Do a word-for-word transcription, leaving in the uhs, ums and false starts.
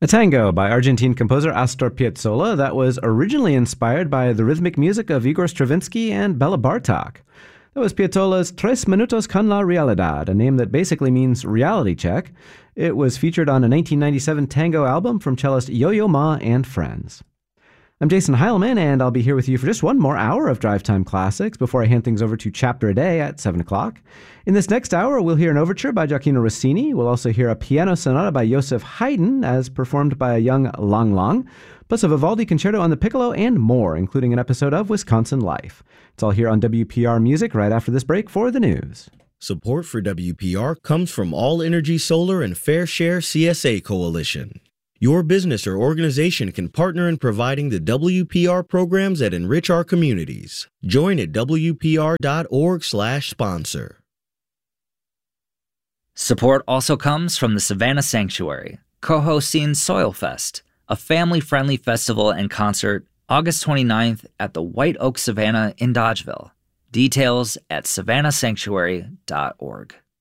A tango by Argentine composer Astor Piazzolla that was originally inspired by the rhythmic music of Igor Stravinsky and Bela Bartok. That was Piazzolla's Tres Minutos con la Realidad, a name that basically means reality check. It was featured on a nineteen ninety-seven tango album from cellist Yo-Yo Ma and Friends. I'm Jason Heilman, and I'll be here with you for just one more hour of Drive Time Classics before I hand things over to Chapter a Day at seven o'clock. In this next hour, we'll hear an overture by Gioacchino Rossini. We'll also hear a piano sonata by Joseph Haydn, as performed by a young Lang Lang, plus a Vivaldi concerto on the piccolo and more, including an episode of Wisconsin Life. It's all here on W P R Music right after this break for the news. Support for W P R comes from All Energy Solar and Fair Share C S A Coalition. Your business or organization can partner in providing the W P R programs that enrich our communities. Join at W P R dot org slash sponsor. Support also comes from the Savannah Sanctuary, co-hosting Soil Fest, a family-friendly festival and concert August twenty-ninth at the White Oak Savannah in Dodgeville. Details at savannah sanctuary dot org.